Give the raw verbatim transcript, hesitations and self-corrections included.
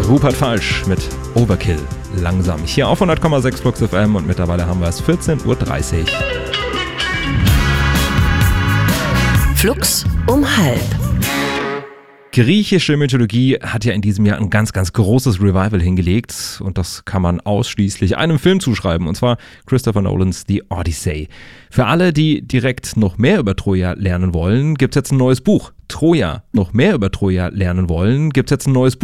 Rupert Falsch mit Overkill. Langsam. Hier auf hundert Komma sechs Flux F M und mittlerweile haben wir es vierzehn Uhr dreißig. Flux um halb. Griechische Mythologie hat ja in diesem Jahr ein ganz, ganz großes Revival hingelegt und das kann man ausschließlich einem Film zuschreiben, und zwar Christopher Nolans The Odyssey. Für alle, die direkt noch mehr über Troja lernen wollen, gibt es jetzt ein neues Buch. Troja, noch mehr über Troja lernen wollen, gibt es jetzt ein neues Buch.